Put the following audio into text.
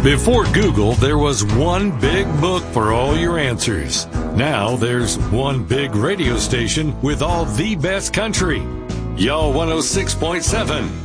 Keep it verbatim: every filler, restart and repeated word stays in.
Before Google, there was one big book for all your answers. Now there's one big radio station with all the best country. Y'all one oh six point seven.